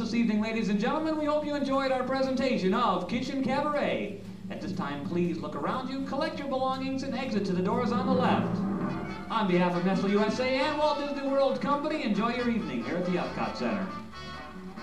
this evening, ladies and gentlemen. We hope you enjoyed our presentation of Kitchen Cabaret. At this time, please look around you, collect your belongings, and exit to the doors on the left. On behalf of Nestle USA and Walt Disney World Company, enjoy your evening here at the Epcot Center.